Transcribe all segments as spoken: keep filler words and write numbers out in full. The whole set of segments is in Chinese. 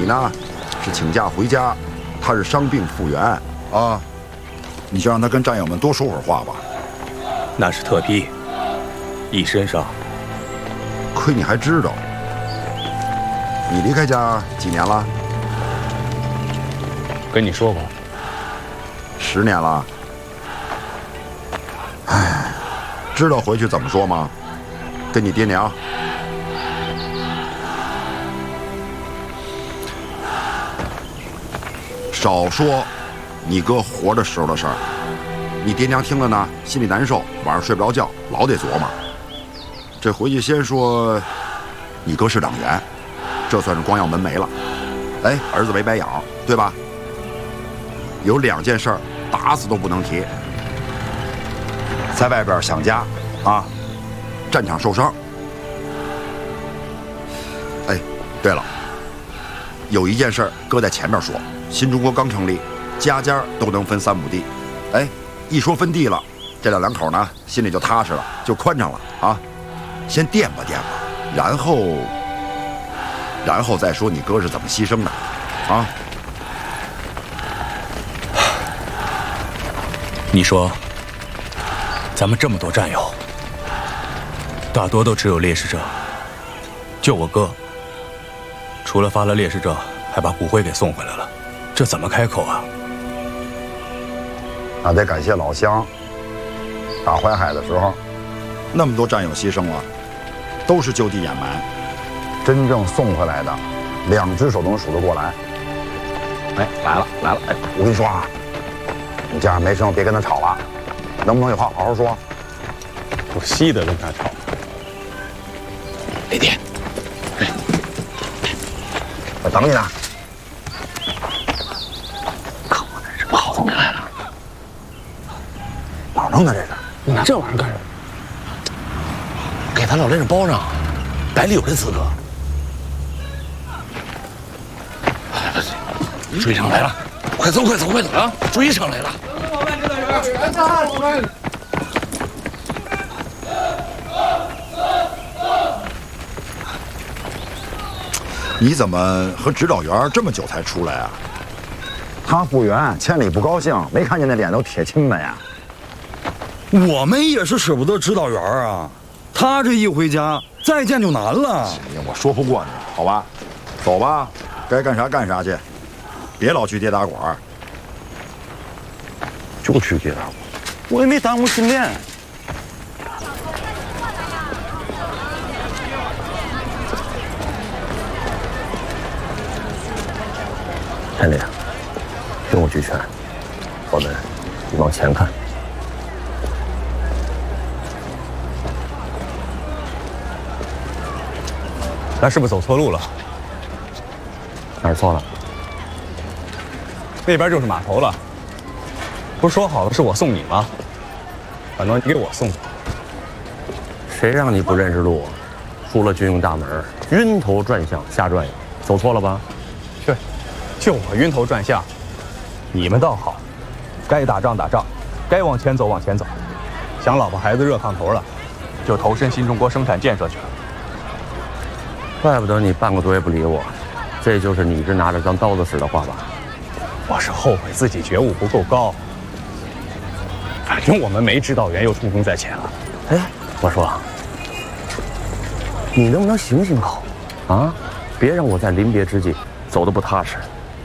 你呢，是请假回家，他是伤病复原。啊，你就让他跟战友们多说会儿话吧。 那是特批，一身伤。 亏你还知道。你离开家几年了？ 跟你说过。 十年了。唉，知道回去怎么说吗？跟你爹娘。少说你哥活着时候的事儿，你爹娘听了呢，心里难受，晚上睡不着觉，老得琢磨。这回去先说，你哥是党员，这算是光耀门楣了。哎，儿子没白养，对吧？有两件事儿，打死都不能提。在外边想家，啊，战场受伤。哎，对了，有一件事儿搁在前面说，新中国刚成立，家家都能分三亩地。哎，一说分地了，这老两口呢心里就踏实了，就宽敞了啊。先垫吧垫吧，然后，然后再说你哥是怎么牺牲的，啊？ 你说，咱们这么多战友，大多都只有烈士证，就我哥，除了发了烈士证，还把骨灰给送回来了，这怎么开口啊？ 那得感谢老乡。打淮海的时候，那么多战友牺牲了。都是就地掩埋，真正送回来的，两只手能数得过来。哎，来了来了！哎，我跟你说啊，你这样没声别跟他吵了，能不能有话好好说？ 我稀得跟他吵。 雷电，哎，我等你呢。 可我这是跑怎么来了？ 哪弄的这是？ 你拿这玩意儿干什么？给咱老连长包上，百里有这资格。追上来了，快走快走快走啊！追上来了！ 你怎么和指导员这么久才出来啊？他复员，千里不高兴，没看见那脸都铁青的呀。 我们也是舍不得指导员啊。他这一回家，再见就难了。 我说不过你，好吧，走吧，该干啥干啥去，别老去跌打馆。 就去跌打馆， 我也没耽误训练。 天烈，听我句劝，我们往前看。 咱是不是走错路了？ 哪儿错了？ 那边就是码头了。不是说好的是我送你吗？反正你给我送。 谁让你不认识路？出了军用大门，晕头转向瞎转悠，走错了吧？ 对，就我晕头转向。你们倒好，该打仗打仗，该往前走往前走。想老婆孩子热炕头了，就投身新中国生产建设去了。 怪不得你半个多月不理我，这就是你这拿着当刀子使的话吧？ 我是后悔自己觉悟不够高。反正我们没指导员又冲锋在前了。 哎，我说，你能不能行行好啊？别让我在临别之际走得不踏实。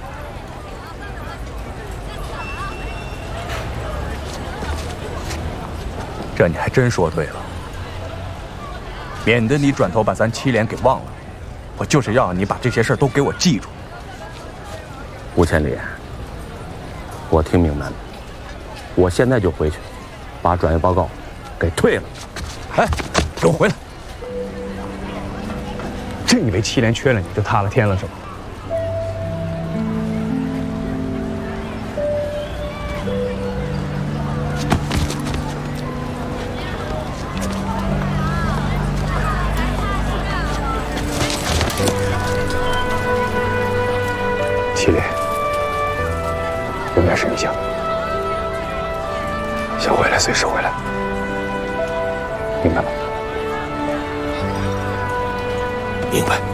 这你还真说对了，免得你转头把咱七连给忘了。我就是要你把这些事儿都给我记住。 吴千里，我听明白了，我现在就回去，把转业报告给退了。 哎，给我回来！真以为七连缺了你就塌了天了是吗？七连，有点事你想，想回来随时回来，明白吗？ 明白。